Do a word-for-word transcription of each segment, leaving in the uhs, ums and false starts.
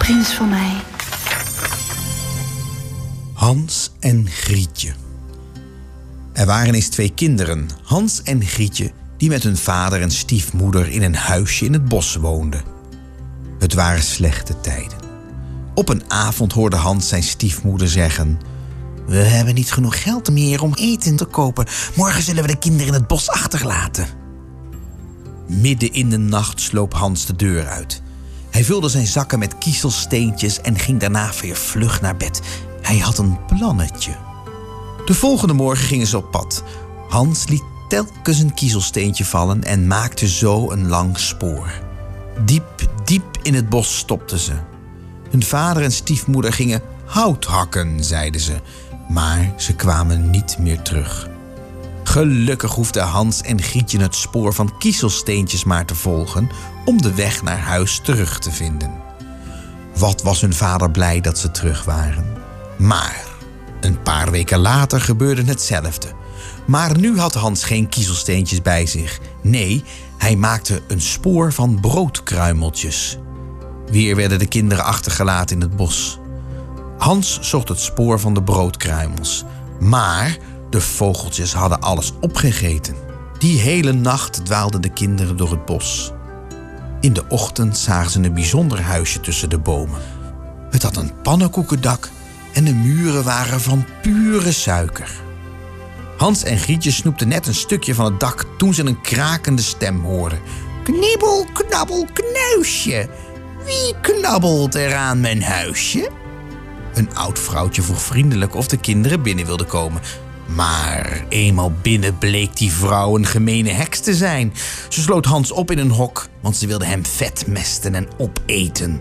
prins van mij. Hans en Grietje. Er waren eens twee kinderen, Hans en Grietje, die met hun vader en stiefmoeder in een huisje in het bos woonden. Het waren slechte tijden. Op een avond hoorde Hans zijn stiefmoeder zeggen: we hebben niet genoeg geld meer om eten te kopen. Morgen zullen we de kinderen in het bos achterlaten. Midden in de nacht sloop Hans de deur uit. Hij vulde zijn zakken met kiezelsteentjes en ging daarna weer vlug naar bed. Hij had een plannetje. De volgende morgen gingen ze op pad. Hans liet telkens een kiezelsteentje vallen en maakte zo een lang spoor. Diep, diep in het bos stopten ze. Hun vader en stiefmoeder gingen hout hakken, zeiden ze. Maar ze kwamen niet meer terug. Gelukkig hoefden Hans en Grietje het spoor van kiezelsteentjes maar te volgen om de weg naar huis terug te vinden. Wat was hun vader blij dat ze terug waren. Maar een paar weken later gebeurde hetzelfde. Maar nu had Hans geen kiezelsteentjes bij zich. Nee, hij maakte een spoor van broodkruimeltjes. Weer werden de kinderen achtergelaten in het bos. Hans zocht het spoor van de broodkruimels. Maar de vogeltjes hadden alles opgegeten. Die hele nacht dwaalden de kinderen door het bos. In de ochtend zagen ze een bijzonder huisje tussen de bomen. Het had een pannenkoekendak en de muren waren van pure suiker. Hans en Grietje snoepten net een stukje van het dak toen ze een krakende stem hoorden. Knibbel, knabbel, knuisje. Wie knabbelt er aan mijn huisje? Een oud vrouwtje vroeg vriendelijk of de kinderen binnen wilden komen. Maar eenmaal binnen bleek die vrouw een gemene heks te zijn. Ze sloot Hans op in een hok, want ze wilde hem vetmesten en opeten.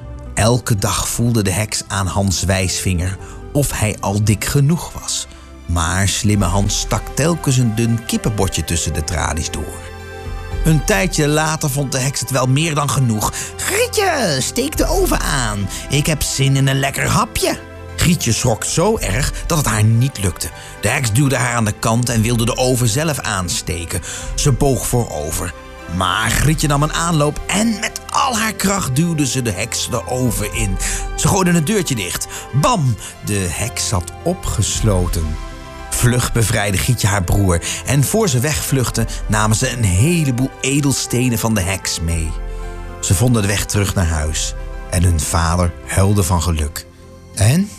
Elke dag voelde de heks aan Hans' wijsvinger of hij al dik genoeg was. Maar slimme Hans stak telkens een dun kippenbotje tussen de tralies door. Een tijdje later vond de heks het wel meer dan genoeg. Grietje, steek de oven aan. Ik heb zin in een lekker hapje. Grietje schrok zo erg dat het haar niet lukte. De heks duwde haar aan de kant en wilde de oven zelf aansteken. Ze boog voorover. Maar Grietje nam een aanloop en met al haar kracht duwde ze de heks de oven in. Ze gooide het deurtje dicht. Bam! De heks zat opgesloten. Vlug bevrijdde Grietje haar broer en voor ze wegvluchtten namen ze een heleboel edelstenen van de heks mee. Ze vonden de weg terug naar huis en hun vader huilde van geluk. En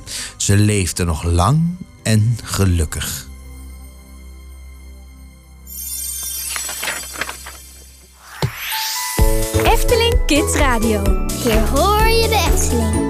ze leefden nog lang en gelukkig. Efteling Kids Radio. Hier hoor je de Efteling.